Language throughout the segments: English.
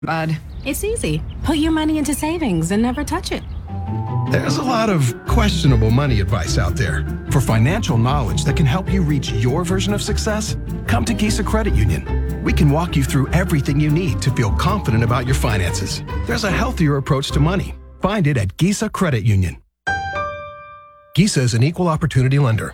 Bud, it's easy. Put your money into savings and never touch it. There's a lot of questionable money advice out there. For financial knowledge that can help you reach your version of success, come to Gisa Credit Union. We can walk you through everything you need to feel confident about your finances. There's a healthier approach to money. Find it at Gisa Credit Union. Gisa is an equal opportunity lender.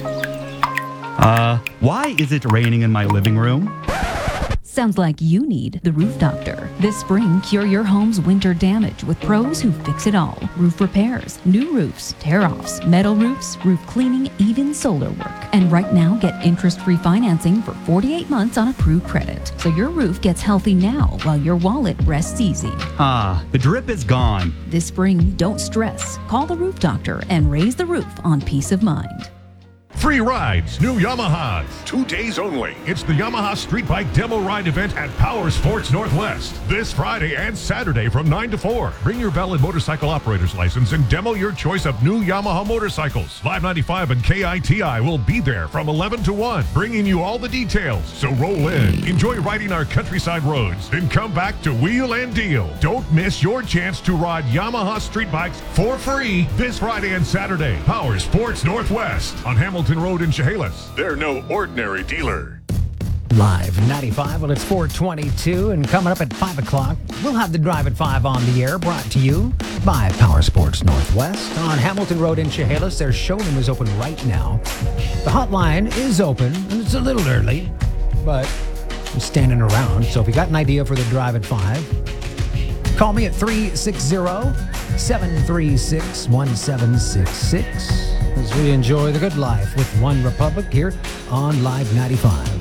Why is it raining in my living room? Sounds like you need the Roof Doctor. This spring, cure your home's winter damage with pros who fix it all. Roof repairs, new roofs, tear-offs, metal roofs, roof cleaning, even solar work. And right now, get interest-free financing for 48 months on approved credit. So your roof gets healthy now while your wallet rests easy. The drip is gone. This spring, don't stress. Call the Roof Doctor and raise the roof on peace of mind. Free rides, new Yamahas. 2 days only. It's the Yamaha Street Bike Demo Ride event at Power Sports Northwest. This Friday and Saturday from 9 to 4. Bring your valid motorcycle operator's license and demo your choice of new Yamaha motorcycles. Live 95 and KITI will be there from 11 to 1, bringing you all the details. So roll in, enjoy riding our countryside roads, then come back to wheel and deal. Don't miss your chance to ride Yamaha street bikes for free this Friday and Saturday. Power Sports Northwest on Hamilton Road in Chehalis. They're no ordinary dealer. Live 95, well, it's 4:22, and coming up at 5 o'clock, we'll have the Drive at 5 on the air, brought to you by Power Sports Northwest. On Hamilton Road in Chehalis, their showroom is open right now. The hotline is open, and it's a little early, but I'm standing around, so if you got an idea for the Drive at 5, call me at 360-736-1766 as we enjoy the good life with One Republic here on Live 95.